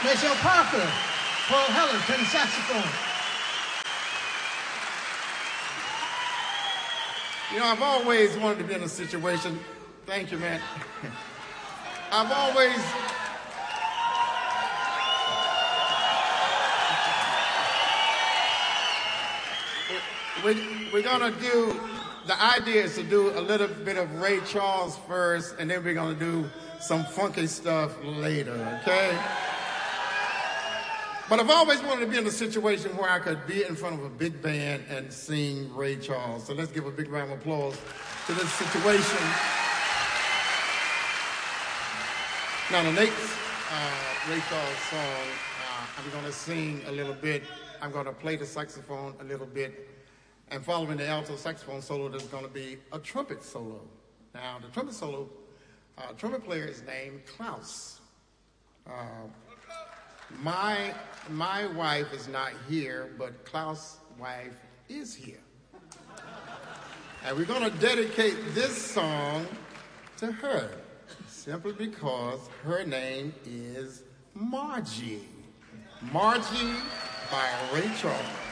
Michelle Parker, Paul Heller, tenor saxophone. You know, I've always wanted to be in a situation. Thank you, man. I've always. We're gonna do. The idea is to do a little bit of Ray Charles first, and then we're gonna do some funky stuff later, okay? But I've always wanted to be in a situation where I could be in front of a big band and sing Ray Charles. So let's give a big round of applause to this situation. Now, the next Ray Charles song, I'm going to sing a little bit. I'm going to play the saxophone a little bit. And following the alto saxophone solo, there's going to be a trumpet solo. Now, the trumpet solo, trumpet player is named Klaus. My wife is not here, but Klaus' wife is here. And we're going to dedicate this song to her, simply because her name is Margie. Margie by Ray Charles.